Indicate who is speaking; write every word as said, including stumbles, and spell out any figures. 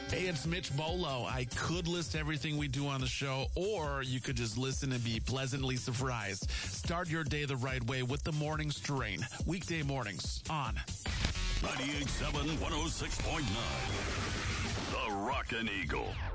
Speaker 1: Hey, it's Mitch Bolo. I could list everything we do on the show, or you could just listen and be pleasantly surprised. Start your day the right way with the Morning Strain. Weekday mornings on
Speaker 2: ninety-eight point seven, one oh six point nine. The Rockin' Eagle.